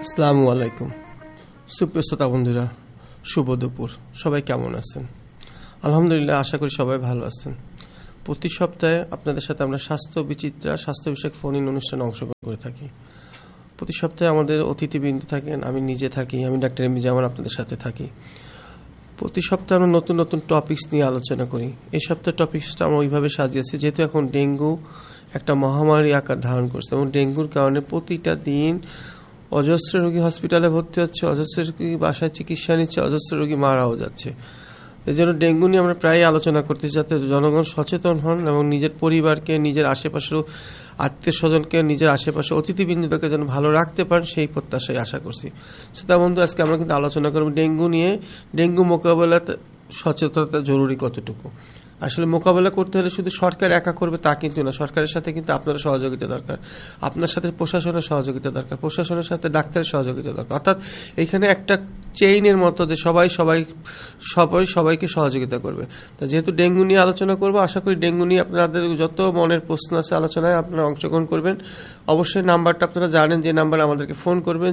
আসসালামু আলাইকুম। সুপ্রিয় শ্রোতা বন্ধুরা, শুভ দুপুর। সবাই কেমন আছেন? আলহামদুলিল্লাহ, আশা করি সবাই ভালো আছেন। প্রতি সপ্তাহে আপনাদের সাথে আমরা স্বাস্থ্য বিচিত্রা স্বাস্থ্য বিষয়ক ফোন ইন অনুষ্ঠানে অংশগ্রহণ করে থাকি। প্রতি সপ্তাহে আমাদের অতিথিবৃন্দ থাকেন, আমি নিজে থাকি, আমি ডাক্তার এম জামান আপনাদের সাথে থাকি। প্রতি সপ্তাহে আমরা নতুন নতুন টপিকস নিয়ে আলোচনা করি। এই সপ্তাহের টপিকসটা আমরা ওইভাবে সাজিয়েছি, যেহেতু এখন ডেঙ্গু একটা মহামারী আকার ধারণ করছে এবং ডেঙ্গুর কারণে প্রতিটা দিন অজস্র রোগী হসপিটালে ভর্তি হচ্ছে, অজস্র রোগী বাসায় চিকিৎসা নিচ্ছে, অজস্র রোগী মারাও যাচ্ছে। এই জন্য ডেঙ্গু নিয়ে আমরা প্রায় আলোচনা করতেছি, যাতে জনগণ সচেতন হন এবং নিজের পরিবারকে, নিজের আশেপাশের আত্মীয় স্বজনকে, নিজের আশেপাশে অতিথিবৃন্দকে যেন ভালো রাখতে পারেন, সেই প্রত্যাশায় আশা করছি। শ্রোতা বন্ধু, আজকে আমরা কিন্তু আলোচনা করব ডেঙ্গু নিয়ে। ডেঙ্গু মোকাবেলাতে সচেতনতা জরুরি কতটুকু। আসলে মোকাবেলা করতে হলে শুধু সরকার একা করবে তা কিন্তু না, সরকারের সাথে কিন্তু আপনার সহযোগিতা দরকার, আপনার সাথে প্রশাসনের সহযোগিতা দরকার, প্রশাসনের সাথে ডাক্তারের সহযোগিতা দরকার। অর্থাৎ এখানে একটা চেইনের মতো যে সবাইকে সহযোগিতা করবে। তো যেহেতু ডেঙ্গু নিয়ে আলোচনা করবো, আশা করি ডেঙ্গু নিয়ে আপনাদের যত মনের প্রশ্ন আছে আলোচনায় আপনারা অংশগ্রহণ করবেন। অবশ্যই নাম্বারটা আপনারা জানেন, যে নাম্বারে আমাদেরকে ফোন করবেন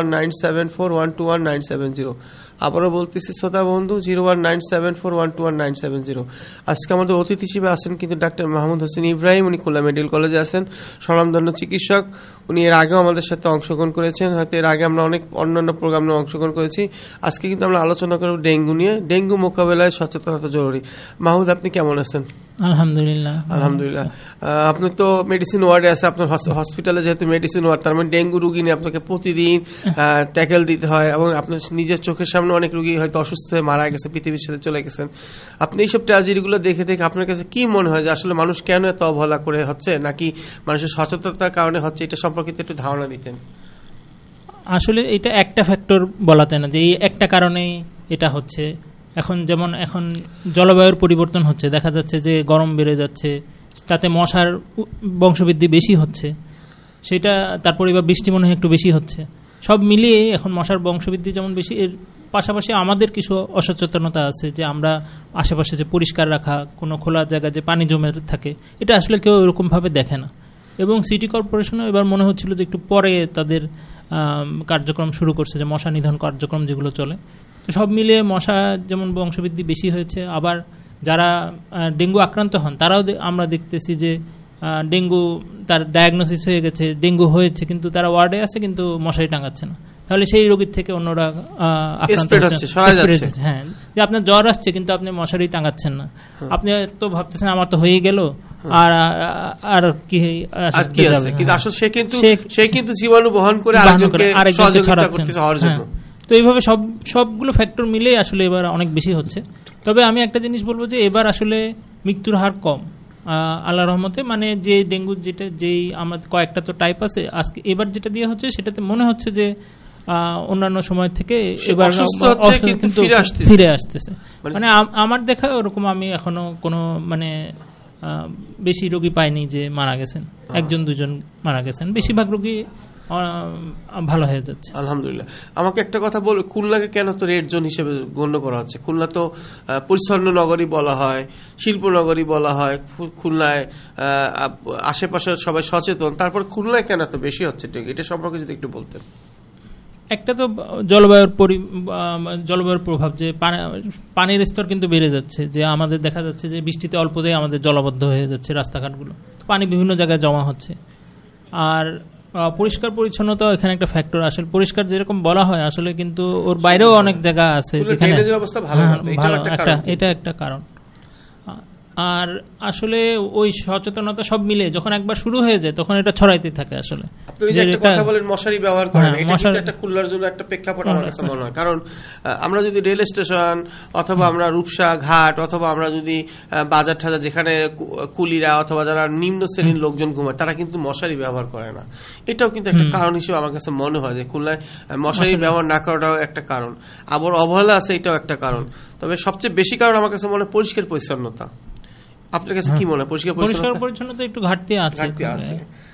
01974121970। আবারও বলতেছি শ্রোতা বন্ধু, 01974121970। আজকে আমাদের অতিথি হিসেবে আছেন কিন্তু ডাক্তার মাহমুদ হোসেন ইব্রাহিম। উনি খুলনা মেডিকেল কলেজে আছেন, স্বনামধন্য চিকিৎসক। উনি এর আগেও আমাদের সাথে অংশগ্রহণ করেছেন, হয়তো এর আগে আমরা অনেক অন্যান্য প্রোগ্রামে অংশগ্রহণ করেছি। আজকে কিন্তু আমরা আলোচনা করব ডেঙ্গু নিয়ে। ডেঙ্গু মোকাবেলায় সচেতনতা জরুরি। মাহমুদ, আপনি কেমন আছেন? আলহামদুলিল্লাহ। আপনি তো মেডিসিন ওয়ার্ডে আছে, আপনার হসপিটালে যেহেতু মেডিসিন ওয়ার্ড, তার মানে ডেঙ্গু রুগী নিয়ে আপনাকে প্রতিদিন ট্যাকেল দিতে হয় এবং আপনার নিজের চোখের সামনে অনেক রুগী হয়তো অসুস্থ হয়ে মারা গেছে, পৃথিবীর সাথে চলে গেছেন। আপনি এইসব ট্র্যাজেডিগুলো দেখে দেখে আপনার কাছে কি মনে হয় যে আসলে মানুষ কেন এত অবহেলা করে হচ্ছে, নাকি মানুষের সচেতনতার কারণে হচ্ছে? এটা সম্পর্কিত একটু ধারণা দিতেন। আসলে এটা একটা ফ্যাক্টর বলা যায় না যে এই একটা কারণেই এটা হচ্ছে। এখন জলবায়ুর পরিবর্তন হচ্ছে, দেখা যাচ্ছে যে গরম বেড়ে যাচ্ছে, তাতে মশার বংশবৃদ্ধি বেশি হচ্ছে, সেটা তারপরে এবার বৃষ্টি মনে হয় একটু বেশি হচ্ছে। সব মিলিয়ে এখন মশার বংশবৃদ্ধি যেমন বেশি, এর পাশাপাশি আমাদের কিছু অসচেতনতা আছে, যে আমরা আশেপাশে যে পরিষ্কার রাখা, কোনো খোলা জায়গায় যে পানি জমে থাকে, এটা আসলে কেউ এরকমভাবে দেখে না। এবং সিটি কর্পোরেশনও এবার মনে হচ্ছিল যে একটু পরে তাদের কার্যক্রম শুরু করছে, যে মশা নিধন কার্যক্রম যেগুলো চলে। তো সব মিলিয়ে মশা যেমন বংশবৃদ্ধি বেশি হয়েছে, আবার যারা ডেঙ্গু আক্রান্ত হন তারাও আমরা দেখতেছি যে ডেঙ্গু তার ডায়াগনোসিস হয়ে গেছে, ডেঙ্গু হয়েছে, কিন্তু তারা ওয়ার্ডে আছে কিন্তু মশারি টাঙাচ্ছে না। তাহলে সেই রোগীর থেকে অন্যরা আক্রান্ত হচ্ছে। হ্যাঁ, যে আপনার জ্বর আসছে কিন্তু আপনি মশারি টাঙাচ্ছেন না, আপনি তো ভাবতেছেন আমার তো হয়ে গেল, আর কি আসলে সে কিন্তু জীবাণু বহন করে আরেকজনকে সহযোগিতা করতেছে হওয়ার জন্য। তো এইভাবে সবগুলো ফ্যাক্টর মিলে আসলে এবার অনেক বেশি হচ্ছে। তবে আমি একটা জিনিস বলবো যে এবার আসলে মৃত্যুর হার কম, আল্লাহর রহমতে। মানে যে ডেঙ্গু যেই আমাদের কয়েকটা তো টাইপ আছে, আজকে এবার যেটা দিয়ে হচ্ছে সেটাতে মনে হচ্ছে যে অন্যান্য সময় থেকে এবার কিন্তু ফিরে আসতেছে। মানে আমার দেখা ওরকম আমি এখনো কোনো বেশি রোগী পাইনি যে মারা গেছেন, একজন দুজন মারা গেছেন, বেশিরভাগ রোগী ভালো হয়ে যাচ্ছে আলহামদুলিল্লাহ। আমাকে একটা কথা বল, খুলনাকে কেন তো রেড জোন হিসেবে গণ্য করা হচ্ছে? খুলনা তো পরিচ্ছন্ন নগরী বলা হয়, শিল্প নগরী বলা হয়, খুলনায় আশেপাশে সবাই সচেতন, তারপর খুলনায় কেন তো বেশি হচ্ছে? এটা সম্পর্কে যদি একটু বলতেন। একটা তো জলবায়ুর প্রভাব, যে পানির স্তর কিন্তু বেড়ে যাচ্ছে, যে আমাদের দেখা যাচ্ছে যে বৃষ্টিতে অল্পতেই আমাদের জলাবদ্ধ হয়ে যাচ্ছে রাস্তাঘাটগুলো, পানি বিভিন্ন জায়গায় জমা হচ্ছে। আর পরিষ্কার পরিচ্ছন্নতা এখানে একটা ফ্যাক্টর। আসলে পরিষ্কার যেরকম বলা হয়, আসলে কিন্তু ওর বাইরেও অনেক জায়গা আছে যেখানে এটা একটা কারণ। আর আসলে ওই সচেতনতা সব মিলে যখন একবার শুরু হয়ে যায় তখন এটা ছড়াইতে থাকে। আসলে মশারি ব্যবহার করেন, এটা খুলনার জন্য একটা প্রেক্ষাপট আমার কাছে মনে হয়। কারণ আমরা যদি রেল স্টেশন অথবা আমরা রূপসা ঘাট অথবা আমরা যদি বাজার ঠাজার যেখানে কুলিরা অথবা যারা নিম্ন শ্রেণীর লোকজন ঘুমায়, তারা কিন্তু মশারি ব্যবহার করে না। এটাও কিন্তু একটা কারণ হিসেবে আমার কাছে মনে হয় যে খুলনায় মশারি ব্যবহার না করাটাও একটা কারণ। আবার অবহেলা আছে, এটাও একটা কারণ। তবে সবচেয়ে বেশি কারণ আমার কাছে মনে হয় পরিষ্কার পরিচ্ছন্নতা। আপনার কাছে কি মনে হয়? পরিষ্কার পরিচ্ছন্নতা একটু ঘাটতি আছে।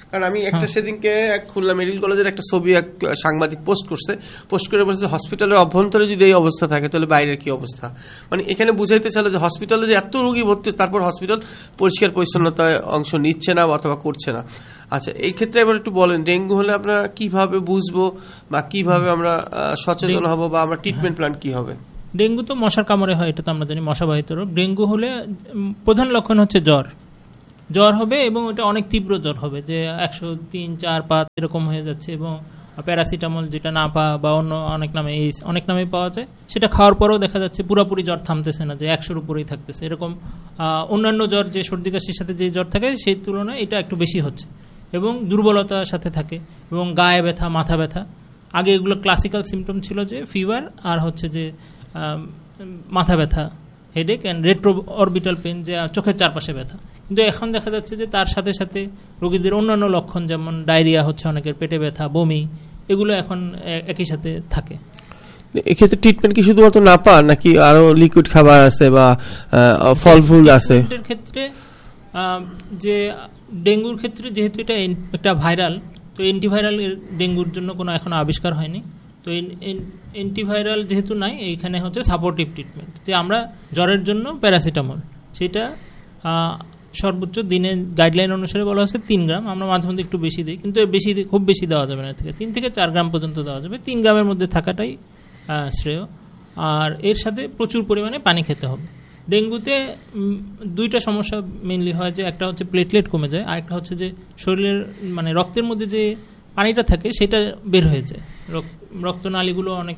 কারণ আমি একটা সেদিনকে এক খুলনা মেডিকেল কলেজের একটা ছবি এক সাংবাদিক পোস্ট করে বলছে হসপিটালের অভ্যন্তরে যদি এই অবস্থা থাকে তাহলে বাইরের কি অবস্থা। মানে এখানে বুঝাইতে চাইলো যে হসপিটালে যে এত রোগী ভর্তি, তারপর হসপিটাল পরিষ্কার পরিচ্ছন্নতায় অংশ নিচ্ছে না অথবা করছে না। আচ্ছা, এই ক্ষেত্রে এবার একটু বলেন ডেঙ্গু হলে আমরা কিভাবে বুঝবো বা কিভাবে আমরা সচেতন হব বা আমরা ট্রিটমেন্ট প্ল্যান কি হবে? ডেঙ্গু তো মশার কামড়ে হয়, এটা তো আমরা জানি, মশাবাহিত রোগ। ডেঙ্গু হলে প্রধান লক্ষণ হচ্ছে জ্বর হবে এবং এটা অনেক তীব্র জ্বর হবে, যে 103, 4, 5 এরকম হয়ে যাচ্ছে, এবং প্যারাসিটামল যেটা না পাওয়া বা অন্য অনেক নামে পাওয়া যায়, সেটা খাওয়ার পরেও দেখা যাচ্ছে পুরোপুরি জ্বর থামতেছে না, যে 100-র উপরেই থাকতেছে। এরকম অন্যান্য জ্বর যে সর্দি কাশির সাথে যে জ্বর থাকে সেই তুলনায় এটা একটু বেশি হচ্ছে, এবং দুর্বলতার সাথে থাকে, এবং গায়ে ব্যথা, মাথা ব্যথা। আগে এগুলো ক্লাসিক্যাল সিমটম ছিল, যে ফিভার আর হচ্ছে যে মাথা ব্যথা, headache and retro orbital pen, যে চোখের চারপাশে ব্যথা। কিন্তু এখন দেখা যাচ্ছে যে তার সাথে সাথে রোগীদের অন্যান্য লক্ষণ, যেমন ডায়রিয়া হচ্ছে অনেকের, পেটে ব্যথা, বমি, এগুলো এখন একই সাথে থাকে। এক্ষেত্রে ট্রিটমেন্ট কি শুধুমাত্র নাপা নাকি আরো লিকুইড খাবার আছে বা ফল ফুল আছে? এর ক্ষেত্রে যে ডেঙ্গুর ক্ষেত্রে যেহেতু এটা একটা ভাইরাল, তো অ্যান্টিভাইরাল ডেঙ্গুর জন্য কোনো এখনো আবিষ্কার হয়নি। তো অ্যান্টিভাইরাল যেহেতু নাই, এইখানে হচ্ছে সাপোর্টিভ ট্রিটমেন্ট, যে আমরা জ্বরের জন্য প্যারাসিটামল, সেটা সর্বোচ্চ দিনে গাইডলাইন অনুসারে বলা হচ্ছে 3 গ্রাম। আমরা মাঝে মধ্যে একটু বেশি দিই, কিন্তু খুব বেশি দেওয়া যাবে না, 3 থেকে 4 গ্রাম পর্যন্ত দেওয়া যাবে। 3 গ্রামের মধ্যে থাকাটাই শ্রেয়। আর এর সাথে প্রচুর পরিমাণে পানি খেতে হবে। ডেঙ্গুতে 2টা সমস্যা মেইনলি হয়, যে একটা হচ্ছে প্লেটলেট কমে যায়, আর একটা হচ্ছে যে শরীরের মানে রক্তের মধ্যে যে পানিটা থাকে সেটা বের হয়ে যায়, রক্তনালীগুলো অনেক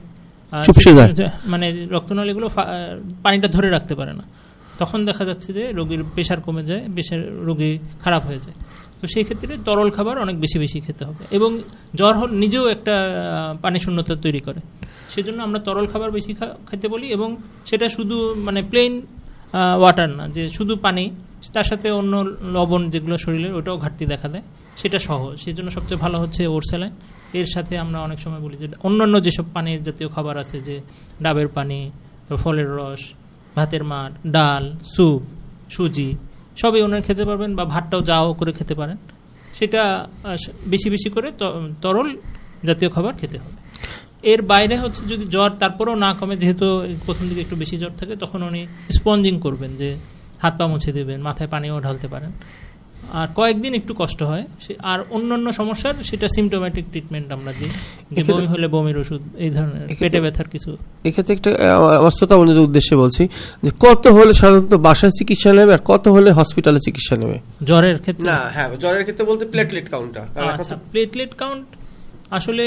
মানে রক্তনালীগুলো পানিটা ধরে রাখতে পারে না, তখন দেখা যাচ্ছে যে রোগীর প্রেশার কমে যায়, রোগী খারাপ হয়ে যায়। তো সেই ক্ষেত্রে তরল খাবার অনেক বেশি বেশি খেতে হবে, এবং জ্বর নিজেও একটা পানি শূন্যতা তৈরি করে, সেজন্য আমরা তরল খাবার বেশি খেতে বলি। এবং সেটা শুধু মানে প্লেন ওয়াটার না, যে শুধু পানি, তার সাথে অন্য লবণ যেগুলো শরীরের, ওটাও ঘাটতি দেখা দেয়, সেটা সহ। সেই জন্য সবচেয়ে ভালো হচ্ছে ওরস্যালাইন। এর সাথে আমরা অনেক সময় বলি যে অন্যান্য যেসব পানির জাতীয় খাবার আছে, যে ডাবের পানি, তো ফলের রস, ভাতের মাড়, ডাল, স্যুপ, সুজি, সবই ওনারা খেতে পারবেন, বা ভাতটাও যাও করে খেতে পারেন। সেটা বেশি বেশি করে তরল জাতীয় খাবার খেতে হবে। এর বাইরে হচ্ছে যদি জ্বর তারপরেও না কমে, যেহেতু প্রথম দিকে একটু বেশি জ্বর থাকে, তখন উনি স্পঞ্জিং করবেন, যে হাত পা মুছে দেবেন, মাথায় পানিও ঢালতে পারেন। আর কয়েকদিন একটু কষ্ট হয়। আর অন্যান্য সমস্যার সেটা সিমটোম্যাটিক ট্রিটমেন্ট আমরা দিই, যে বমি হলে বমির ওষুধ, এই ধরনের পেটে ব্যথার কিছু। এক্ষেত্রে একটা আমার শ্রোতা বন্ধুদের উদ্দেশ্যে বলছি, যে কত হলে সাধারণত বাসায় চিকিৎসা নেবে আর কত হলে হসপিটালে চিকিৎসা নেবে জ্বরের ক্ষেত্রে? না, হ্যাঁ, জ্বরের ক্ষেত্রে বলতে প্লেটলেট কাউন্টটা। আচ্ছা, প্লেটলেট কাউন্ট আসলে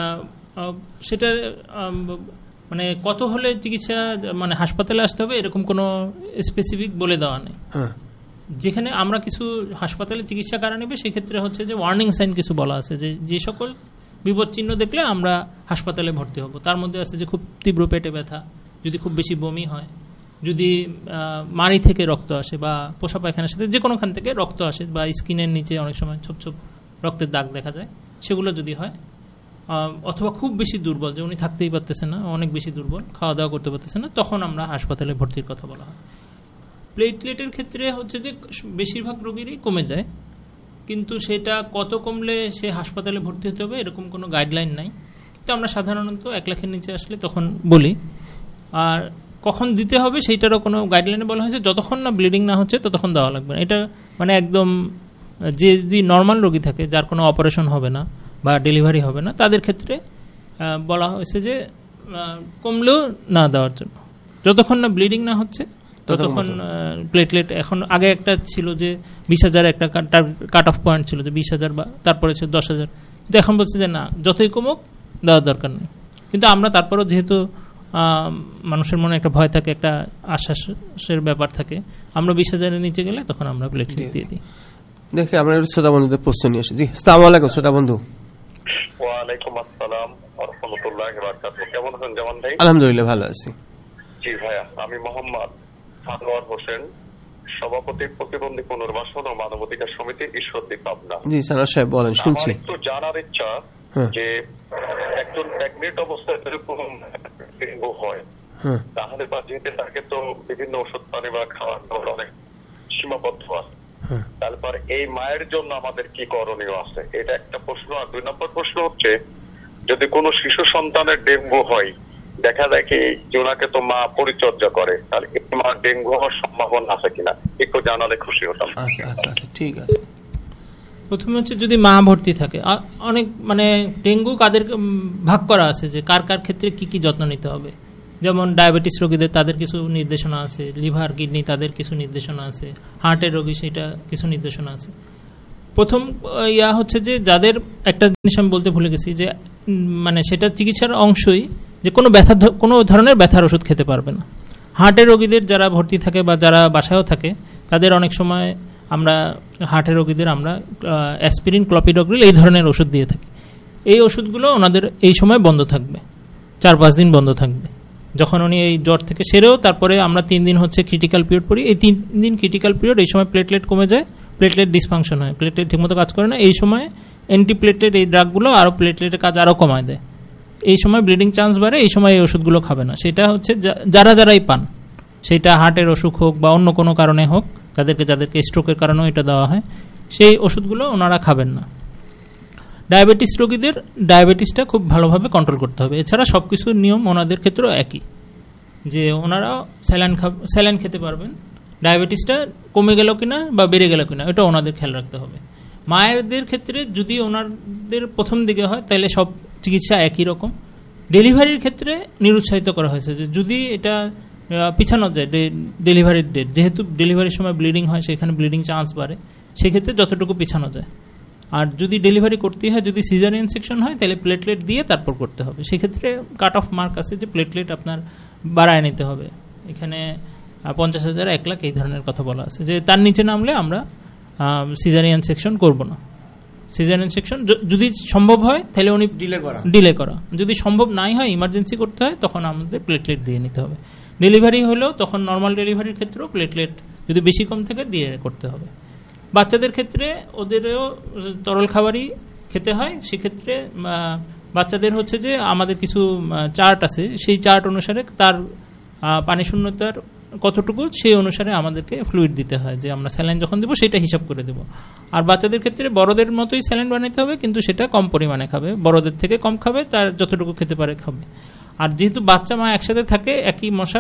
সেটা মানে কত হলে চিকিৎসা, মানে হাসপাতালে আসতে হবে এরকম কোনো স্পেসিফিক বলে দেওয়া নেই। যেখানে আমরা কিছু হাসপাতালে চিকিৎসা কারা নেবে, সেক্ষেত্রে হচ্ছে যে ওয়ার্নিং সাইন কিছু বলা আছে, যে সকল বিপদ চিহ্ন দেখলে আমরা হাসপাতালে ভর্তি হব। তার মধ্যে আছে যে খুব তীব্র পেটে ব্যথা, যদি খুব বেশি বমি হয়, যদি মাড়ি থেকে রক্ত আসে, বা পোষা পায়খানার সাথে যে কোনোখান থেকে রক্ত আসে, বা স্কিনের নিচে অনেক সময় ছোপ ছোপ রক্তের দাগ দেখা যায়, সেগুলো যদি হয়, অথবা খুব বেশি দুর্বল, যে উনি থাকতেই পারতেছে না, অনেক বেশি দুর্বল, খাওয়া দাওয়া করতে পারতেছে না, তখন আমরা হাসপাতালে ভর্তির কথা বলা হয়। প্লেটলেটের ক্ষেত্রে হচ্ছে যে বেশিরভাগ রোগীরই কমে যায়, কিন্তু সেটা কত কমলে সে হাসপাতালে ভর্তি হতে হবে এরকম কোনো গাইডলাইন নাই। কিন্তু আমরা সাধারণত 1 লাখের নিচে আসলে তখন বলি। আর কখন দিতে হবে সেইটারও কোনো গাইডলাইনে বলা হয়েছে, যতক্ষণ না ব্লিডিং না হচ্ছে ততক্ষণ দেওয়া লাগবে না। এটা মানে একদম, যে যদি নর্মাল রোগী থাকে, যার কোনো অপারেশন হবে না বা ডেলিভারি হবে না, তাদের ক্ষেত্রে বলা হয়েছে যে কমলেও না দেওয়ার জন্য, যতক্ষণ না ব্লিডিং না হচ্ছে ততক্ষণ প্লেটলেট। এখন আগে একটা ছিল যে 20,000 একটা কাট অফ পয়েন্ট ছিল, যে 20,000 বা তারপরে ছিল 10,000, কিন্তু এখন বলছে যে না, যতই কমুক দেওয়ার দরকার নেই। কিন্তু আমরা তারপরও যেহেতু মানুষের মনে একটা ভয় থাকে, একটা আশ্বাসের ব্যাপার থাকে, আমরা 20,000-এর নিচে গেলে তখন আমরা প্লেটলেট দিয়ে দিই। দেখে আমরা শ্রোতা বন্ধুদের প্রশ্ন নিয়ে আসি। জি, আসসালামু আলাইকুম শ্রোতা বন্ধু। ওয়ালাইকুম আসসালাম ওয়া রাহমাতুল্লাহি ওয়া বারাকাতুহু। কেমন আছেন জামান ভাই? আলহামদুলিল্লাহ, ভালো আছি। জি ভাইয়া, আমি মোহাম্মদ সানোয়ার হোসেন, সভাপতি প্রতিবন্ধী পুনর্বাসন ও মানবাধিকার সমিতি, ঈশ্বরদী, পাবনা। জি সানোয়ার সাহেব বলেন, শুনছি। একটু জানার ইচ্ছা যে একজন প্রেগনেন্ট অবস্থায় এরকম ডেঙ্গু হয়, তাহলে বা যেতে তাকে তো বিভিন্ন ওষুধ পানি বা খাওয়ার দাওয়ার অনেক সীমাবদ্ধ আছে, তারপর এই মায়ের জন্য আমাদের কি করণীয় আছে, এটা একটা প্রশ্ন। আর 2 নম্বর প্রশ্ন হচ্ছে, যদি কোনো শিশু সন্তানের ডেঙ্গু হয়, দেখা যায় কি ওনাকে তো মা পরিচর্যা করে, তাহলে মা ডেঙ্গু হওয়ার সম্ভাবনা আছে কিনা একটু জানালে খুশি হতাম। আচ্ছা আচ্ছা আচ্ছা, ঠিক আছে। প্রথমে হচ্ছে যদি মা ভর্তি থাকে, অনেক মানে ডেঙ্গু কাদের ভাগ করা আছে যে কার কার ক্ষেত্রে কি কি যত্ন নিতে হবে। যেমন ডায়াবেটিস রোগীদের তাদের কিছু নির্দেশনা আছে, লিভার কিডনি তাদের কিছু নির্দেশনা আছে, হার্টের রোগী সেটা কিছু নির্দেশনা আছে। প্রথম হচ্ছে যে যাদের একটা জিনিস আমি বলতে ভুলে গেছি যে মানে সেটা চিকিৎসার অংশই যে কোনো ধরনের ব্যথার ওষুধ খেতে পারবে না। হার্টের রোগীদের যারা ভর্তি থাকে বা যারা বাসায়ও থাকে তাদের অনেক সময় আমরা হার্টের রোগীদের আমরা অ্যাসপিরিন, ক্লপিডোগ্রিল এই ধরনের ওষুধ দিয়ে থাকি। এই ওষুধগুলো ওনাদের এই সময় বন্ধ থাকবে, 4-5 দিন বন্ধ থাকবে। যখন উনি এই জ্বর থেকে সেরেও তারপরে আমরা 3 দিন হচ্ছে ক্রিটিক্যাল পিরিয়ড পড়ি। এই 3 দিন ক্রিটিক্যাল পিরিয়ড, এই সময় প্লেটলেট কমে যায়, প্লেটলেট ডিসফাংশন হয়, প্লেটলেট ঠিকমতো কাজ করে না। এই সময় অ্যান্টিপ্লেটলেট এই ড্রাগগুলো আরও প্লেটলেটের কাজ আরও কমায় দেয়। এই সময় ব্লিডিং চান্স বাড়ে, এই সময় এই ওষুধগুলো খাবে না। সেটা হচ্ছে যারাই পান, সেটা হার্টের অসুখ হোক বা অন্য কোনো কারণে হোক, যাদেরকে স্ট্রোকের কারণেও এটা দেওয়া হয়, সেই ওষুধগুলো ওনারা খাবেন না। ডায়াবেটিস রোগীদের ডায়াবেটিসটা খুব ভালোভাবে কন্ট্রোল করতে হবে। এছাড়া সব কিছুর নিয়ম ওনাদের ক্ষেত্রেও একই, যে ওনারাও স্যালাইন খেতে পারবেন। ডায়াবেটিসটা কমে গেল কিনা বা বেড়ে গেল কিনা এটা ওনাদের খেয়াল রাখতে হবে। মায়েদের ক্ষেত্রে যদি ওনাদের প্রথম দিকে হয় তাহলে সব চিকিৎসা একই রকম। ডেলিভারির ক্ষেত্রে নিরুৎসাহিত করা হয়েছে যে যদি এটা পিছানো যায় ডেলিভারির ডেট, যেহেতু ডেলিভারির সময় ব্লিডিং হয়, সেখানে ব্লিডিং চান্স বাড়ে, সেক্ষেত্রে যতটুকু পিছানো যায়। আর যদি ডেলিভারি করতেই হয়, যদি সিজারিয়ান সেকশন হয়, তাহলে প্লেটলেট দিয়ে তারপর করতে হবে। সেক্ষেত্রে কাট অফ মার্ক আছে যে প্লেটলেট আপনার বাড়ায় নিতে হবে। এখানে 50,000, 1 লাখ এই ধরনের কথা বলা আছে, যে তার নিচে নামলে আমরা সিজারিয়ান সেকশন করব না। সিজারিয়ান সেকশন যদি সম্ভব হয় তাহলে উনি ডিলে করা, যদি সম্ভব নাই হয়, ইমার্জেন্সি করতে হয়, তখন আমাদের প্লেটলেট দিয়ে নিতে হবে। ডেলিভারি হলেও তখন নর্মাল ডেলিভারির ক্ষেত্রেও প্লেটলেট যদি বেশি কম থাকে দিয়ে করতে হবে। বাচ্চাদের ক্ষেত্রে ওদেরও তরল খাবারই খেতে হয়। সেক্ষেত্রে বাচ্চাদের হচ্ছে যে আমাদের কিছু চার্ট আছে, সেই চার্ট অনুসারে তার পানি শূন্যতার কতটুকু সেই অনুসারে আমাদেরকে ফ্লুইড দিতে হয়, যে আমরা স্যালাইন যখন দেবো সেটা হিসাব করে দেবো। আর বাচ্চাদের ক্ষেত্রে বড়দের মতোই স্যালাইন বানাতে হবে, কিন্তু সেটা কম পরিমাণে খাবে, বড়দের থেকে কম খাবে, তার যতটুকু খেতে পারে খাবে। আর যেহেতু বাচ্চা মা একসাথে থাকে, একই মশা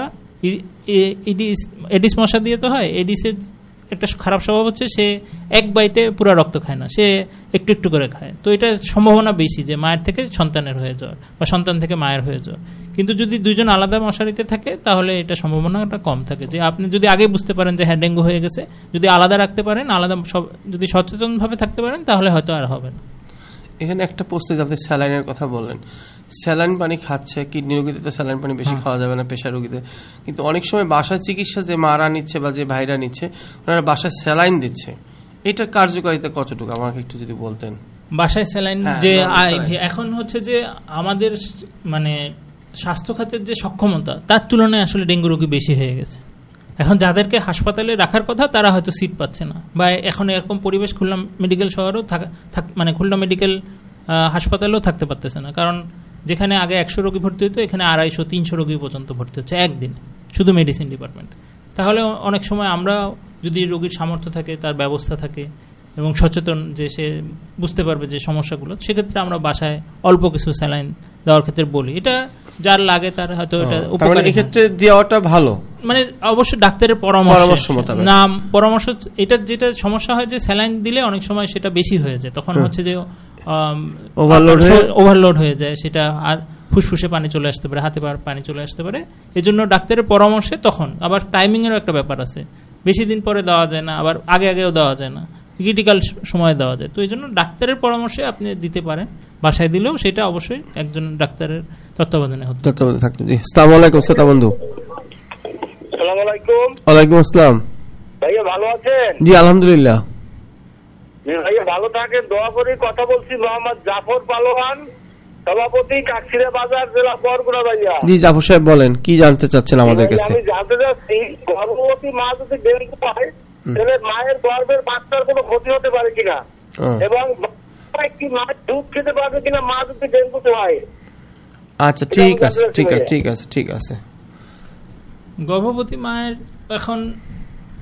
এডিস মশা দিয়ে তো হয়। এডিসের একটা খারাপ স্বভাব হচ্ছে সে এক বাইটে পুরো রক্ত খায় না, সে একটু একটু করে খায়। তো এটা সম্ভাবনা বেশি যে মায়ের থেকে সন্তানের হয়ে যাওয়ার বা সন্তান থেকে মায়ের হয়ে যাওয়ার। কিন্তু যদি দুইজন আলাদা মশারিতে থাকে তাহলে এটা সম্ভাবনাটা কম থাকে। যে আপনি যদি আগে বুঝতে পারেন যে হ্যাঁ ডেঙ্গু হয়ে গেছে, যদি আলাদা রাখতে পারেন, আলাদা যদি সচেতনভাবে থাকতে পারেন, তাহলে হয়তো আর হবে না। এখানে একটা প্রশ্ন, আপনি স্যালাইনের কথা বললেন, স্যালাইন পানি খাচ্ছে, কিডনি রোগীদের তো স্যালাইন পানি বেশি খাওয়া যাবে না, প্রেশার রোগীদের। কিন্তু অনেক সময় বাসায় চিকিৎসা যে মারা নিচ্ছে বা যে ভাইরা নিচ্ছে, ওনারা বাসায় স্যালাইন দিচ্ছে, এটার কার্যকারিতা কতটুকু আমাকে একটু যদি বলতেন। বাসায় স্যালাইন যে এখন হচ্ছে যে আমাদের মানে স্বাস্থ্য খাতের যে সক্ষমতা, তার তুলনায় আসলে ডেঙ্গু রোগী বেশি হয়ে গেছে। এখন যাদেরকে হাসপাতালে রাখার কথা তারা হয়তো সিট পাচ্ছে না, বা এখন এরকম পরিবেশ খুলনা মেডিকেল শহরেও মানে খুলনা মেডিকেল হাসপাতালেও থাকতে পারতেছে না। কারণ যেখানে আগে 100 রোগী ভর্তি হতো, এখানে 250-300 রোগী পর্যন্ত ভর্তি হচ্ছে একদিন, শুধু মেডিসিন ডিপার্টমেন্ট। তাহলে অনেক সময় আমরা যদি রোগীর সামর্থ্য থাকে, তার ব্যবস্থা থাকে এবং সচেতন যে সে বুঝতে পারবে যে সমস্যাগুলো, সেক্ষেত্রে আমরা বাসায় অল্প কিছু স্যালাইন দেওয়ার ক্ষেত্রে বলি। এটা যার লাগে তার হয়তো এটা উপকারী, এক্ষেত্রে দেওয়াটা ভালো। মানে অবশ্যই ডাক্তারের পরামর্শ না, পরামর্শ। এটা যেটা সমস্যা হয় যে স্যালাইন দিলে অনেক সময় সেটা বেশি হয়ে যায়, তখন হচ্ছে যে ওভারলোড হয়ে যায়, সেটা ফুসফুসে পানি চলে আসতে পারে, হাতে পানি চলে আসতে পারে। এই জন্য ডাক্তারের পরামর্শে তখন আবার টাইমিং এরও একটা ব্যাপার আছে, বেশি দিন পরে দেওয়া যায় না, আবার আগেও দেওয়া যায় না, ক্রিটিক্যাল সময় দেওয়া যায়। তো এই জন্য ডাক্তারের পরামর্শে আপনি দিতে পারেন, বাসায় দিলেও সেটা অবশ্যই একজন ডাক্তারের তত্ত্বাবধানে হতে থাকতে। আসসালামু আলাইকুম শ্রোতা বন্ধু। আসসালামু আলাইকুম। ওয়ালাইকুম আসসালাম। ভাইয়া ভালো আছেন? জি আলহামদুলিল্লাহ। ভাইয়া ভালো থাকেন, দোয়া করি। কথা বলছি মোহাম্মদ জাফর পালোয়ান, সভাপতি, কাকসিরা বাজার, জেলা বরগুনা। ভাইয়া জি জাফর সাহেব বলেন, কি জানতে চাচ্ছেন আমাদের কাছে? আমি জানতে চাচ্ছি, গর্ভবতী মা যদি ডেঙ্গু পায় তাহলে মায়ের গর্ভের বাচ্চার কোনো ক্ষতি হতে পারে কিনা, এবং কি মা দুধ খেতে পারবে কিনা মা যদি ডেঙ্গুতে হয়? আচ্ছা ঠিক আছে, ঠিক আছে, ঠিক আছে, ঠিক আছে। গর্ভবতী মায়ের এখন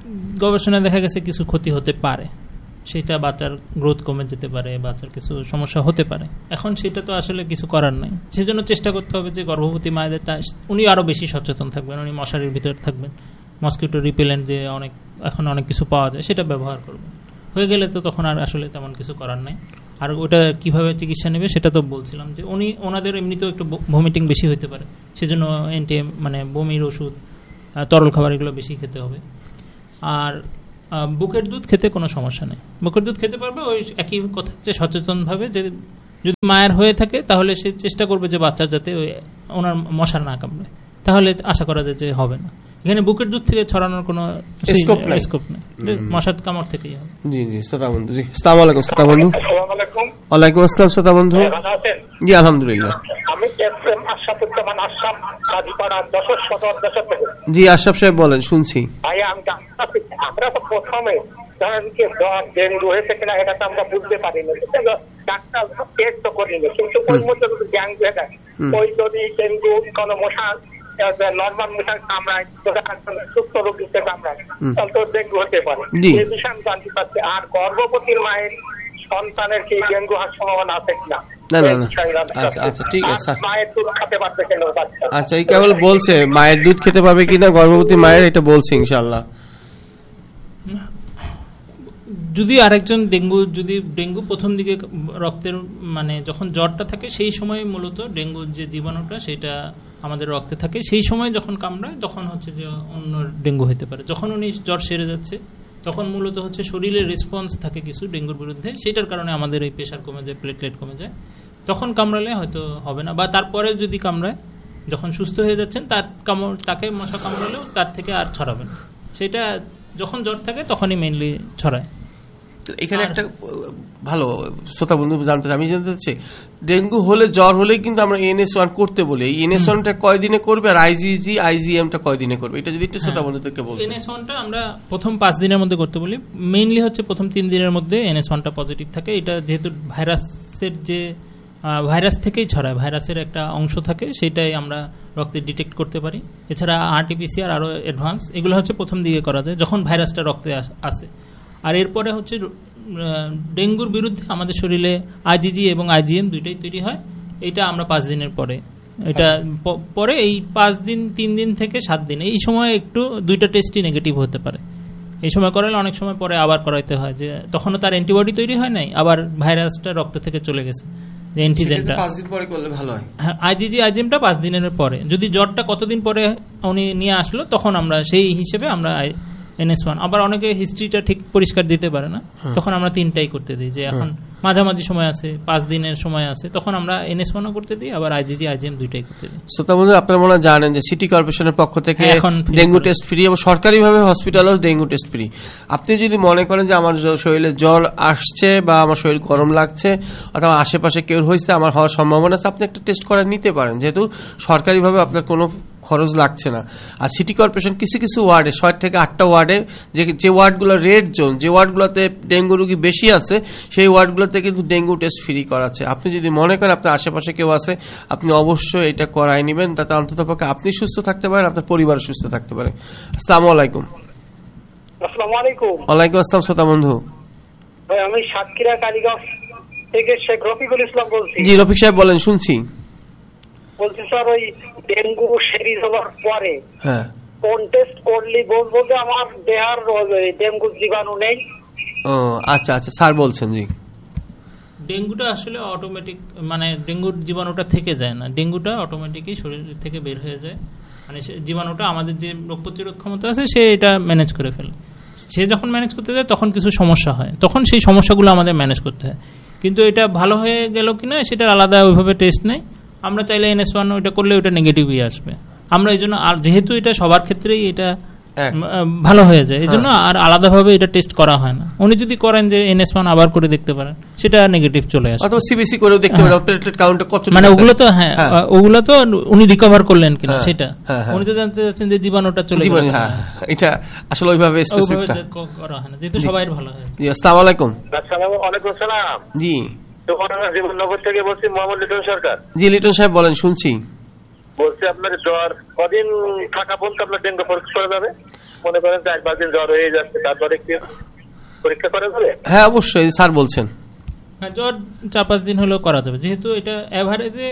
গবেষণায় দেখা গেছে কিছু ক্ষতি হতে পারে, সেটা বাচ্চার গ্রোথ কমে যেতে পারে, বাচ্চার কিছু সমস্যা হতে পারে। এখন সেটা তো আসলে কিছু করার নাই, সেজন্য চেষ্টা করতে হবে যে গর্ভবতী মায়েদের উনি আরো বেশি সচেতন থাকবেন, উনি মশারির ভিতরে থাকবেন, মসকিটো রিপেলেন্ট যে এখন অনেক কিছু পাওয়া যায় সেটা ব্যবহার করবেন। হয়ে গেলে তো তখন আর আসলে তেমন কিছু করার নাই। আর ওটা কিভাবে চিকিৎসা নেবে সেটা তো বলছিলাম যে ওনাদের এমনিতেও একটু ভমিটিং বেশি হতে পারে, সেজন্য মানে বমির ওষুধ, তরল খাবার এগুলো বেশি খেতে হবে। আর বুকের দুধ খেতে কোনো সমস্যা নেই, বুকের দুধ খেতে পারবে। ওই একই কথা যে সচেতনভাবে, যে যদি মায়ের হয়ে থাকে তাহলে সে চেষ্টা করবে যে বাচ্চার যাতে ওনার মশা না কামড়ে, তাহলে আশা করা যায় যে হবে না। এখানে বুকের দুধ থেকে ছড়ানোর কোনো স্কোপ নেই, মশার কামড় থেকেই হবে। জি জি, শ্রোতা বন্ধু, জি আসসালামু আলাইকুম। শ্রোতা বন্ধু, ওয়ালাইকুম আসসালাম। শ্রোতা বন্ধু, জি আলহামদুলিল্লাহ। আমি আশরাফুজ্জামান আশরাফ কাজীপাড়া যশোর সদর দেশের থেকে। জি আশরাফ সাহেব বলেন, শুনছি। ভাই আমরা তো প্রথমে ডেঙ্গু হয়েছে কিনা এটা তো আমরা বুঝতে পারিনি, ডাক্তার টেস্ট তো করিনি, কিন্তু ওই মধ্যে যদি ডেঙ্গু হয়ে যায়, ওই যদি ডেঙ্গু কোনো মশা নর্মাল মশার কামড়ায়, সুস্থ রোগীকে কামড়ায়, তাহলে তো ডেঙ্গু হতে পারে। এই বিষয়ে আমি জানতে চাচ্ছি। আর গর্ভবতীর মায়ের সন্তানের কি ডেঙ্গু হওয়ার সম্ভাবনা আছে কিনা? আচ্ছা ঠিক আছে। মায়ের দুধ খেতে পারবে কিনা? আচ্ছা, এই কেবল বলছে মায়ের দুধ খেতে পারবে কিনা গর্ভবতী মায়ের, এটা বলছে ইনশাআল্লাহ। যদি আরেকজন ডেঙ্গু প্রথম দিকে রক্তের মানে যখন জ্বরটা থাকে সেই সময় মূলত ডেঙ্গু যে জীবাণুটা সেটা আমাদের রক্তে থাকে, সেই সময় যখন কামড়ায় তখন হচ্ছে যে অন্য ডেঙ্গু হতে পারে। যখন উনি জ্বর সেরে যাচ্ছে তখন মূলত হচ্ছে শরীরের রেসপন্স থাকে কিছু ডেঙ্গুর বিরুদ্ধে, সেটার কারণে আমাদের এই প্রেশার কমে যায়, প্লেটলেট কমে যায়, তখন কামড়ালে হয়তো হবে না। বা তারপরে যদি কামড়ায়, যখন সুস্থ হয়ে যাচ্ছেন তাকে মশা কামড়ালেও তার থেকে আর ছড়াবে না, সেটা যখন জ্বর থাকে তখনই মেইনলি ছড়ায়। এখানে একটা ভালো শ্রোতা বন্ধু জানতে, আমি জানতে চাচ্ছি ডেঙ্গু হলে জ্বর হলে কিন্তু আমরা NS1 করতে বলি, NS1টা কয়দিনে করবে আর IgMটা কয়দিনে করবে, এটা যদি একটু শ্রোতা বন্ধুদেরকে বলতে। NS1টা আমরা প্রথম 5 দিনের মধ্যে করতে বলি, মেইনলি হচ্ছে প্রথম 3 দিনের মধ্যে NS1টা পজিটিভ থাকে। এটা যেহেতু ভাইরাস থেকেই ছড়ায়, ভাইরাসের একটা অংশ থাকে, সেটাই আমরা রক্তে ডিটেক্ট করতে পারি। এছাড়া RT-PCR আরো অ্যাডভান্স, এগুলো হচ্ছে প্রথম দিকে করা যায় যখন ভাইরাসটা রক্তে আসে। আর এরপরে হচ্ছে ডেঙ্গুর বিরুদ্ধে আমাদের শরীরে IgG এবং IgM দুইটাই তৈরি হয়, এটা আমরা 5 দিনের পরে, এটা পরে এই 5 দিন 3 দিন থেকে 7 দিন এই সময় একটু দুইটা টেস্টই নেগেটিভ হতে পারে। এই সময় করালে অনেক সময় পরে আবার করাইতে হয়, যে তখনও তার অ্যান্টিবডি তৈরি হয় নাই, আবার ভাইরাসটা রক্ত থেকে চলে গেছে, যে অ্যান্টিজেনটা 5 দিন পরে করলে ভালো হয়। হ্যাঁ, IgG IgMটা 5 দিনের পরে। যদি জ্বরটা কতদিন পরে উনি নিয়ে আসলো তখন আমরা সেই হিসেবে আমরা NS1, আবার অনেকে হিস্ট্রিটা ঠিক পরিষ্কার দিতে পারে না, তখন আমরা 3টাই করতে দিই, যে এখন মাঝামাঝি সময় আছে, 5 দিনের সময় আছে, তখন আমরা NS1ও করতে দিই, আবার IgG IgM দুইটাই করতে দিই। শ্রোতা বন্ধু, আপনারা মনে জানেন যে সিটি কর্পোরেশনের পক্ষ থেকে ডেঙ্গু টেস্ট ফ্রি এবং সরকারিভাবে হসপিটালেও ডেঙ্গু টেস্ট ফ্রি। আপনি যদি মনে করেন যে আমার শরীরে জ্বর আসছে বা আমার শরীর গরম লাগছে অথবা আশেপাশে কেউ হয়েছে, আমার হওয়ার সম্ভাবনা আছে, আপনি একটা টেস্ট করে নিতে পারেন, যেহেতু সরকারিভাবে আপনার কোনো খরচ লাগছে না। আর সিটি কর্পোরেশন কিছু কিছু ওয়ার্ডে 6 থেকে 8টা ওয়ার্ডে, যে ওয়ার্ডগুলো রেড জোন, যে ওয়ার্ডগুলোতে ডেঙ্গু রোগী বেশি আছে, সেই ওয়ার্ডগুলোতে কিন্তু ডেঙ্গু টেস্ট ফ্রি করাচ্ছে। আপনি যদি মনে করেন আপনার আশেপাশে কেউ আছে, আপনি অবশ্যই এটা করাই নেবেন, তাতে অন্ততপক্ষে আপনি সুস্থ থাকতে পারেন, আপনার পরিবার সুস্থ থাকতে পারে। আসসালামু আলাইকুম। আসসালামু আলাইকুম। ওয়ালাইকুম আসসালাম। শ্রোতা বন্ধু, আমি সাতক্ষীরা কালীগঞ্জ থেকে শেখ রফিকুল ইসলাম বলছি। জি রফিক সাহেব বলেন, শুনছি। বলছি স্যার, ওই ডেঙ্গু সেরে যাওয়ার পরে হ্যাঁ কোন টেস্ট করলে বলবো যে আমার দেহার ডেঙ্গু জীবাণু নেই? ও আচ্ছা আচ্ছা, স্যার বলছেন। জি, ডেঙ্গুটা আসলে অটোমেটিক, মানে ডেঙ্গুর জীবাণুটা থেকে যায় না, ডেঙ্গুটা অটোমেটিকই শরীর থেকে বের হয়ে যায়, মানে জীবাণুটা আমাদের যে রোগ প্রতিরোধ ক্ষমতা আছে সে এটা ম্যানেজ করে ফেলে। সে যখন ম্যানেজ করতে যায় তখন কিছু সমস্যা হয়, তখন সেই সমস্যাগুলো আমাদের ম্যানেজ করতে হয়। কিন্তু এটা ভালো হয়ে গেল কিনা সেটার আলাদা ওইভাবে টেস্ট নেই। আমরা চাইলে NS1 ওইটা করলে ওইটা নেগেটিভই আসবে। আমরা এই জন্য, আর যেহেতু এটা সবার ক্ষেত্রেই এটা ভালো হয়ে যায়, এই জন্য আর আলাদাভাবে এটা টেস্ট করা হয় না। উনি যদি করেন যে NS1 আবার করে দেখতে পারেন, সেটা নেগেটিভ চলে আসে, অথবা সিবিসি করেও দেখতে পারেন প্লেটলেট কাউন্টটা কত, মানে ওগুলো তো হ্যাঁ ওগুলো তো উনি রিকভার করলেন কিনা সেটা উনি তো জানতে চাচ্ছেন যে জীবাণুটা চলে গেল। এটা আসলে ওইভাবে স্পেসিফিক করা হয় না, যেহেতু সবাই ভালো হয়। জি, আসসালামু আলাইকুম। আসসালামু আলাইকুম। সালাম। জি, জীবননগর থেকে বলছি, মোহাম্মদ লিটন সরকার। জি লিটন সাহেব বলেন, শুনছি। বলছি আপনার জ্বর কদিন থাকা বলতে আপনার ডেঙ্গু পরীক্ষা করা যাবে? মনে করেন যে 1-2 দিন জ্বর হয়ে যাচ্ছে, তারপরে কি পরীক্ষা করা যাবে? হ্যাঁ অবশ্যই স্যার বলছেন। হ্যাঁ, জ্বর 4-5 দিন হলেও করা যাবে, যেহেতু এটা অ্যাভারেজে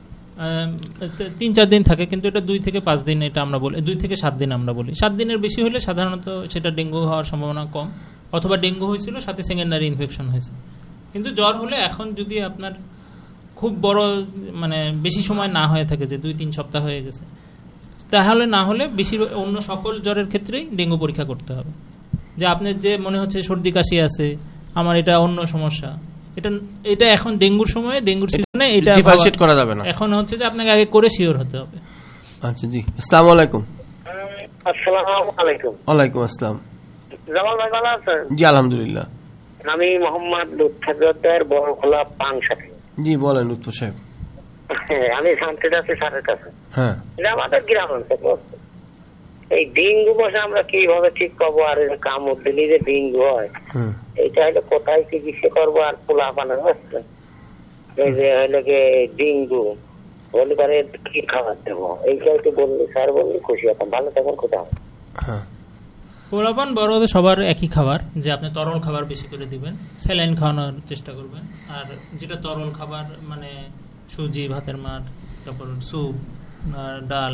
3-4 দিন থাকে, কিন্তু এটা 2 থেকে 5 দিন এটা আমরা বলি, 2 থেকে 7 দিন আমরা বলি। 7 দিনের বেশি হলে সাধারণত সেটা ডেঙ্গু হওয়ার সম্ভাবনা কম, অথবা ডেঙ্গু হয়েছিল সাথে সেকেন্ডারি ইনফেকশন হয়েছে। কিন্তু জ্বর হলে এখন যদি আপনার খুব বড় মানে বেশি সময় না হয়ে থাকে, যে 2-3 সপ্তাহ হয়ে গেছে, তাহলে না হলে বেশি অন্য সকল জ্বরের ক্ষেত্রেই ডেঙ্গু পরীক্ষা করতে হবে। যে আপনার যে মনে হচ্ছে সর্দি কাশি আছে, আমার এটা অন্য সমস্যা, এটা এখন ডেঙ্গুর সময়, ডেঙ্গুর সিজনে এটা ডিফারেন্সিয়েট করা যাবে না। এখন হচ্ছে যে আপনাকে আগে করে শিওর হতে হবে। আচ্ছা জি, আসসালামু আলাইকুম। আসসালামু আলাইকুম। ওয়ালাইকুম আসসালাম। জামাল ভাই ভালো আছেন? জি আলহামদুলিল্লাহ। আমি মোহাম্মদ লুৎফর বড়খোলা পানসাথী। জি বলেন লুৎফর সাহেব। আমি শান্তিতে আছি স্যারের কাছে। হ্যাঁ, এটা আমাদের গ্রাম অঞ্চল। এই ডেঙ্গু মশা আমরা কিভাবে ঠিক পাবো, আর কামড় দিলে যে ডেঙ্গু হয় এইটা হলে কোথায় চিকিৎসা করবো, আর পোলা বানানো হচ্ছে এই যে হলে ডেঙ্গু বলে পারে কি খাবার দেবো, এইটা একটু বললে স্যার বললে খুশি হতাম। ভালো থাকুন, কোথাও পোলাপান বড়দের সবার একই খাবার, যে আপনি তরল খাবার বেশি করে দিবেন, স্যালাইন খাওয়ানোর চেষ্টা করবেন। আর যেটা তরল খাবার মানে সুজি, ভাতের মার, তারপর স্যুপ, ডাল,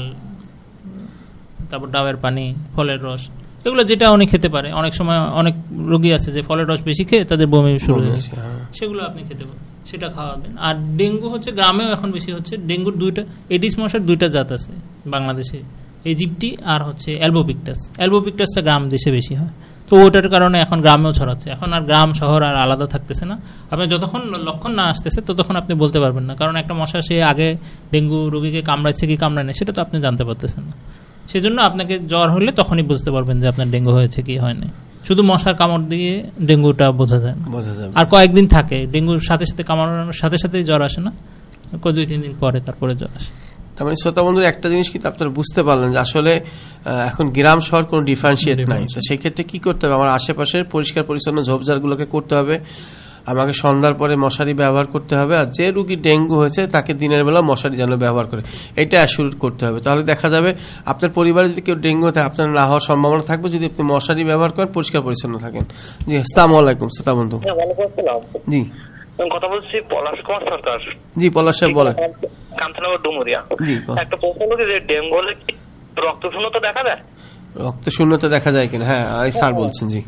তারপর ডাবের পানি, ফলের রস, এগুলো যেটা উনি খেতে পারে। অনেক সময় অনেক রোগী আছে যে ফলের রস বেশি খেয়ে তাদের বমি শুরু হয়ে যায়, সেগুলো আপনি খেতে পারেন, সেটা খাওয়াবেন। আর ডেঙ্গু হচ্ছে গ্রামেও এখন বেশি হচ্ছে। ডেঙ্গুর 2টা এডিস মশার 2টা জাত আছে বাংলাদেশে, ইজিপ্টি আর হচ্ছে অ্যালবোপিক্টাস। অ্যালবোপিক্টাসটা গ্রাম দেশে বেশি হয়, তো ওটার কারণে এখন গ্রামেও ছড়াচ্ছে। এখন আর গ্রাম শহর আর আলাদা থাকতেছে না। আপনি যতক্ষণ লক্ষণ না আসতেছে ততক্ষণ আপনি বলতে পারবেন না, কারণ একটা মশা সে আগে ডেঙ্গু রোগীকে কামড়াচ্ছে কি কামড়ায় না সেটা তো আপনি জানতে পারতেছেন না। সেজন্য আপনাকে জ্বর হলে তখনই বুঝতে পারবেন যে আপনার ডেঙ্গু হয়েছে কি হয়নি। শুধু মশার কামড় দিয়ে ডেঙ্গুটা বোঝা যায় না, আর কয়েকদিন থাকে। ডেঙ্গুর সাথে সাথে কামড়ানোর সাথে সাথে জ্বর আসে না, 2-3 দিন পরে তারপরে জ্বর আসে। তার মানে শ্রোতা বন্ধুরা একটা জিনিস কিন্তু আপনারা বুঝতে পারলেন যে আসলে এখন গ্রাম শহর কোনো ডিফারেন্সিয়েট নাই। তো সেই ক্ষেত্রে কি করতে হবে, আমার আশেপাশের পরিষ্কার পরিচ্ছন্ন ঝোপঝাড়গুলোকে করতে হবে, আমাকে সন্ধ্যার পরে মশারি ব্যবহার করতে হবে, আর যে রুগী ডেঙ্গু হয়েছে তাকে দিনের বেলা মশারি যেন ব্যবহার করে, এটা অ্যাসিওর করতে হবে। তাহলে দেখা যাবে আপনার পরিবারে যদি কেউ ডেঙ্গু থাকে আপনার না হওয়ার সম্ভাবনা থাকবে যদি আপনি মশারি ব্যবহার করেন, পরিষ্কার পরিচ্ছন্ন থাকেন। জি আসসালামু আলাইকুম শ্রোতা বন্ধু। জি কথা বলছি পলাশ কুমার সরকার। জি পলাশ সাহেব বলেন। কান্তনগর ডুমুরিয়া। জি একটা প্রশ্ন হলো যে ডেঙ্গু হলে কি রক্ত শূন্যতা দেখা যায়? রক্ত শূন্যতা দেখা যায় কিনা? হ্যাঁ স্যার বলছেন। জি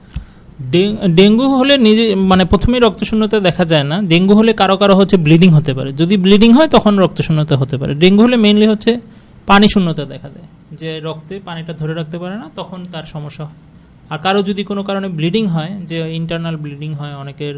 ডেঙ্গু হলে নিজে মানে প্রথমেই রক্ত শূন্যতা দেখা যায় না। ডেঙ্গু হলে কারো কারো হচ্ছে ব্লিডিং হতে পারে, যদি ব্লিডিং হয় তখন রক্ত শূন্যতা হতে পারে। ডেঙ্গু হলে মেইনলি হচ্ছে পানি শূন্যতা দেখা দেয়, যে রক্তে পানিটা ধরে রাখতে পারে না, তখন তার সমস্যা হয়। আর কারো যদি কোনো কারণে ব্লিডিং হয়, যে ইন্টারনাল ব্লিডিং হয়, অনেকের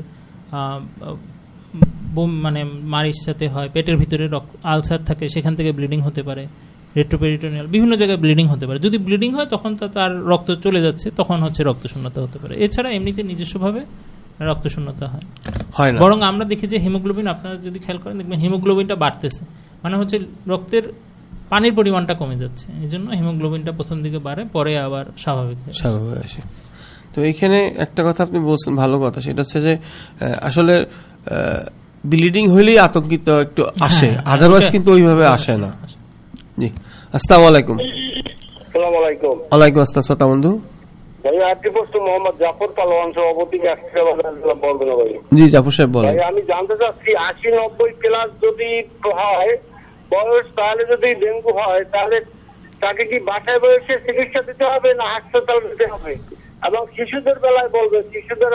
মানে মারির সাথে হয়, পেটের ভিতরে আলসার থাকে সেখান থেকে ব্লিডিং হতে পারে, রেট্রোপেরিটোনিয়াল বিভিন্ন জায়গায় ব্লিডিং হতে পারে। যদি ব্লিডিং হয় তখন তার রক্ত চলে যাচ্ছে, তখন হচ্ছে রক্ত শূন্যতা হতে পারে। এছাড়া এমনিতে নিজস্বভাবে রক্ত শূন্যতা হয় না। বরং আমরা দেখি যে হিমোগ্লোবিন, আপনারা যদি খেয়াল করেন দেখবেন হিমোগ্লোবিনটা বাড়তেছে, মানে হচ্ছে রক্তের পানির পরিমাণটা কমে যাচ্ছে। এই জন্য হিমোগ্লোবিনটা প্রথম দিকে বাড়ে, পরে আবার স্বাভাবিক আসে। তো এইখানে একটা কথা আপনি বলছেন, ভালো কথা, সেটা হচ্ছে যে আসলে ব্লিডিং হইলেই আতঙ্কিত একটু আসে, আদারওয়াইজ কিন্তু ওইভাবে আসে না। জি আসসালামু আলাইকুম। আসসালামু আলাইকুম। ওয়ালাইকুম আসসালাম শ্রোতা বন্ধু। ভাই আজকে পোস্ট মোহাম্মদ জাফর পালোয়ান সভাপতি বলবেন ভাই। জি জাফর সাহেব বলেন। আমি জানতে চাচ্ছি 80-90 প্লাস যদি হয় বয়স, তাহলে যদি ডেঙ্গু হয় তাহলে তাকে কি বাসায় বসে চিকিৎসা দিতে হবে না হাসপাতাল দিতে হবে? এবং শিশুদের বেলায় বলবে, শিশুদের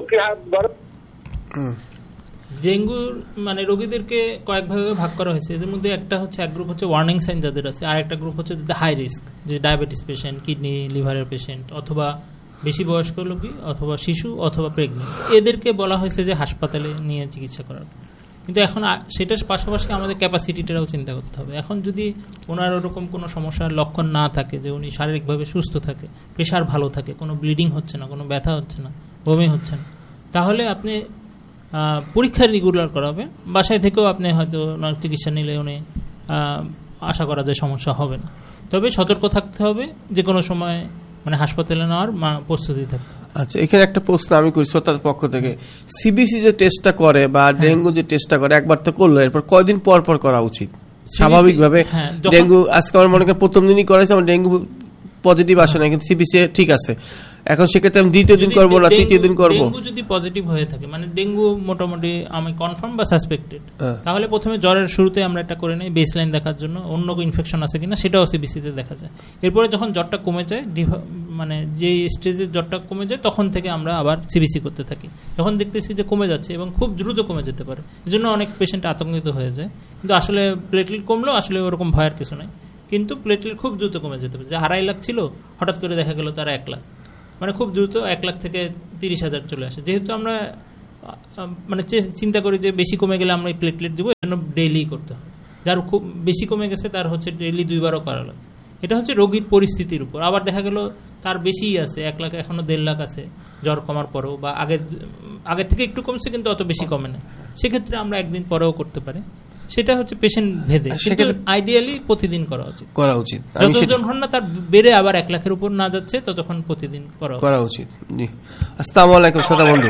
ডেঙ্গুর মানে রোগীদেরকে কয়েক ভাগে ভাগ করা হয়েছে। এদের মধ্যে একটা হচ্ছে, এক গ্রুপ হচ্ছে ওয়ার্নিং সাইন যাদের আছে, আর একটা গ্রুপ হচ্ছে হাই রিস্ক, যে ডায়াবেটিস পেশেন্ট, কিডনি লিভারের পেশেন্ট, অথবা বেশি বয়স্ক রোগী, অথবা শিশু, অথবা প্রেগনেন্ট। এদেরকে বলা হয়েছে যে হাসপাতালে নিয়ে চিকিৎসা করার। কিন্তু এখন সেটার পাশাপাশি আমাদের ক্যাপাসিটিটাও চিন্তা করতে হবে। এখন যদি ওনার ওরকম কোনো সমস্যার লক্ষণ না থাকে, যে উনি শারীরিকভাবে সুস্থ থাকে, প্রেশার ভালো থাকে, কোনো ব্লিডিং হচ্ছে না, কোনো ব্যথা হচ্ছে না, বমি হচ্ছে না, তাহলে আপনি পরীক্ষা রেগুলার করাবেন। বাসায় থেকেও আপনি হয়তো ওনার চিকিৎসা নিলে উনি আশা করা যায় সমস্যা হবে না। তবে সতর্ক থাকতে হবে, যে কোনো সময় মানে হাসপাতালে নেওয়ার প্রস্তুতি থাকতে। আচ্ছা, এখানে একটা প্রশ্ন আমি করি শ্রোতার পক্ষ থেকে। সিবিসি যে টেস্টটা করে বা ডেঙ্গু যে টেস্টটা করে, একবার তো করলো, এরপর কয়দিন পর পর করা উচিত স্বাভাবিকভাবে? ডেঙ্গু আজকে আমার মনে করেন প্রথম দিনই করেছে, আমার ডেঙ্গু পজিটিভ আসে না, কিন্তু সিবিসি ঠিক আছে। এখন সেক্ষেত্রে আমি দ্বিতীয় দিন করবো না, তৃতীয় দিন করবো। ডেঙ্গু যদি পজিটিভ হয়ে থাকে, মানে ডেঙ্গু মোটামুটি আমি কনফার্ম বা সাসপেক্টেড, তাহলে প্রথমে জ্বরের শুরুতে আমরা একটা করে নেই বেসলাইন দেখার জন্য, অন্য ইনফেকশন আছে কিনা সেটাও সিবিসিতে দেখা যায়। এরপরে যখন জ্বরটা কমে যায়, মানে যে স্টেজে জ্বরটা কমে যায়, তখন থেকে আমরা আবার সিবিসি করতে থাকি। যখন দেখতেছি যে কমে যাচ্ছে এবং খুব দ্রুত কমে যেতে পারে, এই জন্য অনেক পেশেন্ট আতঙ্কিত হয়ে যায়। কিন্তু আসলে প্লেটলেট কমলেও আসলে ওরকম ভয়ের কিছু নাই, কিন্তু প্লেটলেট খুব দ্রুত কমে যেতে পারে। যে 2.5 লাখ ছিল, হঠাৎ করে দেখা গেল তার 1 লাখ, মানে খুব দ্রুত 1 লাখ থেকে 30,000 চলে আসে। যেহেতু আমরা মানে চিন্তা করি যে বেশি কমে গেলে আমরা প্লেটলেট দিব, এর জন্য ডেইলি করতে হবে। যার খুব বেশি কমে গেছে তার হচ্ছে ডেইলি 2বারও করা লাগে। এটা হচ্ছে রোগীর পরিস্থিতির উপর। আবার দেখা গেল তার বেশিই আছে, 1 লাখ এখনো 1.5 লাখ আছে জ্বর কমার পরেও, বা আগের থেকে একটু কমছে কিন্তু অত বেশি কমে না, সেক্ষেত্রে আমরা একদিন পরেও করতে পারি। সেটা হচ্ছে পেশেন্ট ভেদে, কিন্তু আইডিয়ালি প্রতিদিন করা উচিত। যতক্ষণ না তার বেড়ে আবার 1 লাখের উপর না যাচ্ছে ততক্ষণ প্রতিদিন করা উচিত। জি, আসসালামু আলাইকুম শ্রোতা বন্ধু।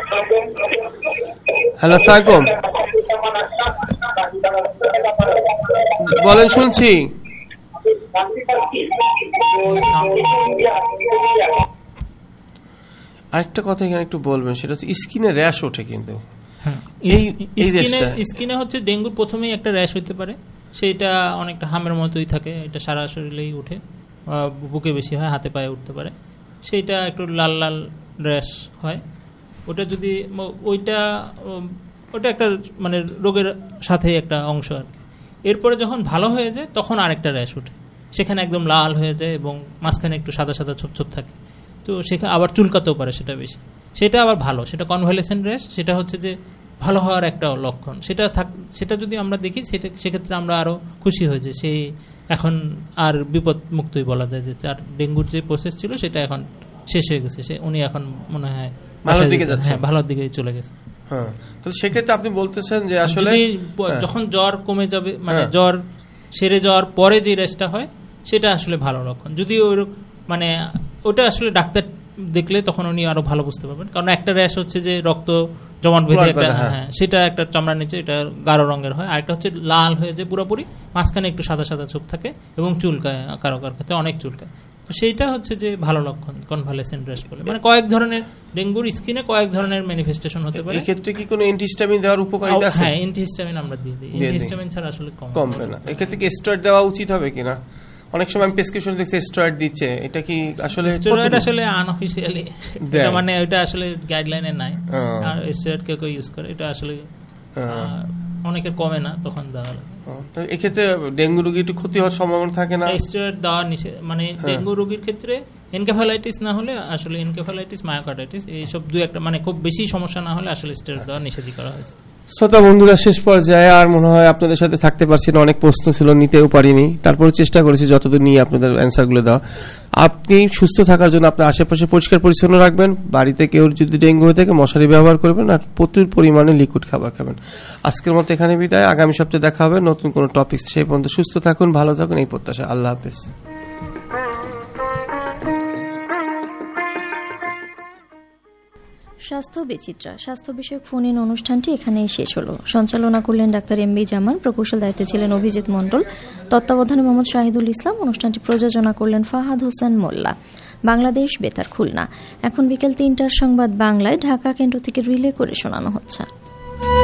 হ্যালো, আসসালামু আলাইকুম, বলেন, শুনছি। আরেকটা কথা এখানে একটু বলবেন, সেটা হচ্ছে স্কিনে র্যাশ ওঠে, কিন্তু স্কিনে হচ্ছে ডেঙ্গুর প্রথমেই একটা র্যাশ হইতে পারে, সেটা অনেকটা হামের মতোই থাকে, এটা সারা শরীরেই উঠে, বুকে বেশি হয়, হাতে পায়ে উঠতে পারে, সেইটা একটু লাল লাল র্যাশ হয়। ওটা যদি ওটা একটা মানে রোগের সাথে একটা অংশ আর কি। এরপরে যখন ভালো হয়ে যায় তখন আরেকটা র্যাশ ওঠে, সেখানে একদম লাল হয়ে যায় এবং মাঝখানে একটু সাদা সাদা ছোপ ছোপ থাকে, তো সেখানে আবার চুলকাতেও পারে, সেটা বেশি, সেটা আবার ভালো, সেটা কনভালেসেন্ট র্যাশ, সেটা হচ্ছে যে ভালো হওয়ার একটা লক্ষণ। সেটা যদি আমরা দেখি সেক্ষেত্রে আমরা আরো খুশি হয়ে যাই, সে এখন আর বিপদ মুক্তই বলা যায়, যে তার ডেঙ্গুর যে প্রসেস ছিল সেটা এখন শেষ হয়ে গেছে, উনি এখন মনে হয় ভালোর দিকে চলে গেছে। হ্যাঁ, তো সেক্ষেত্রে আপনি বলতেছেন যে আসলে যখন জ্বর কমে যাবে, মানে জ্বর সেরে যাওয়ার পরে যে র্যাশটা হয় সেটা আসলে ভালো লক্ষণ। যদি মানে ওটা আসলে ডাক্তার দেখলে তখন উনি আরো ভালো বুঝতে পারবেন, কারণ একটা র্যাশ হচ্ছে যে রক্ত জমাট বেঁধে একটা, হ্যাঁ, সেটা একটা চামড়ার নিচে, এটা গাঢ় রঙের হয়, আরেকটা হচ্ছে লাল হয়ে যায় পুরোপুরি, মাঝখানে একটু সাদা সাদা ছোপ থাকে এবং চুলকায়, কারো ক্ষেত্রে অনেক চুলকায়, তো সেইটা হচ্ছে যে ভালো লক্ষণ, কনভালেসেন্ট র্যাশ বলে। মানে কয়েক ধরনের ডেঙ্গুর স্কিনে কয়েক ধরনের ম্যানিফেস্টেশন হতে পারে। এই ক্ষেত্রে কি কোনো অ্যান্টিহিস্টামিন দেওয়ার উপকারিতা আছে? হ্যাঁ, অ্যান্টিহিস্টামিন আমরা দিয়ে দিই, অ্যান্টিহিস্টামিন ছাড়া আসলে কমবে না। এই ক্ষেত্রে কি স্টেরয়েড দেওয়া উচিত হবে কিনা? অনেক সময় আমি প্রেসক্রিপশন দেখছি স্টেরয়েড দিচ্ছে, এটা কি আসলে? স্টেরয়েড আসলে আনঅফিশিয়ালি, এটা মানে এটা আসলে গাইডলাইনে নাই, আর স্টেরয়েড কেউ ইউজ করে, এটা আসলে অনেকের কমে না, তখন দেওয়া লাগে। তো এই ক্ষেত্রে ডেঙ্গু রোগী একটু ক্ষতি হওয়ার সম্ভাবনা থাকে না? স্টেরয়েড দেওয়া নিষেধ, মানে ডেঙ্গু রোগীর ক্ষেত্রে এনকেফালাইটিস না হলে, আসলে এনকেফালাইটিস, মায়োকার্ডাইটিস, এইসব দুই একটা, মানে খুব বেশি সমস্যা না হলে আসলে স্টেরয়েড দেওয়া নিষেধই করা হয়েছে। শ্রোতা বন্ধুরা, শেষ পর্যায়ে আর মনে হয় আপনাদের সাথে থাকতে পারছি না, অনেক প্রশ্ন ছিল, নিতেও পারিনি, তারপরে চেষ্টা করেছি যতদূর নিয়ে আপনাদের অ্যান্সারগুলো দেওয়া। আপনি সুস্থ থাকার জন্য আপনার আশেপাশে পরিষ্কার পরিচ্ছন্ন রাখবেন, বাড়িতে কেউ যদি ডেঙ্গু হয়ে থাকে মশারি ব্যবহার করবেন, আর প্রচুর পরিমাণে লিকুইড খাবার খাবেন। আজকের মতো এখানে বিদায়, আগামী সপ্তাহে দেখা হবে নতুন কোনো টপিক। সেই পর্যন্ত সুস্থ থাকুন, ভালো থাকুন, এই প্রত্যাশা। আল্লাহ হাফেজ। স্বাস্থ্য বিচিত্রা স্বাস্থ্য বিষয়ক ফোন ইন অনুষ্ঠানটি এখানেই শেষ হলো। সঞ্চালনা করলেন ডাক্তার এমবি জামান, প্রকৌশল দায়িত্বে ছিলেন অভিজিৎ মণ্ডল, তত্ত্বাবধানে মোহাম্মদ শাহিদুল ইসলাম। অনুষ্ঠানটি প্রযোজনা করলেন ফাহাদ হোসেন মোল্লা। বাংলাদেশ বেতার, খুলনা। এখন বিকেল 3টার সংবাদ বাংলায় ঢাকা কেন্দ্র থেকে রিলে করে শোনানো হচ্ছে।